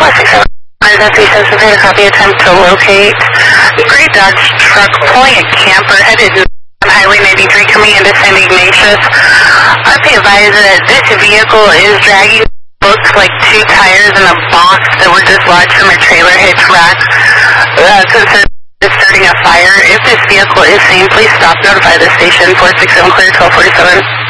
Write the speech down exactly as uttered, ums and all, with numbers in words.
three seven seven, copy, attempt to locate gray Dodge truck pulling a camper headed on Highway ninety-three coming into Saint Ignatius. R P advised that this vehicle is dragging looks like two tires in a box that were dislodged from a trailer hitch rack. Uh, consider starting a fire. If this vehicle is seen, please stop, notify the station. four six seven clear, twelve forty-seven.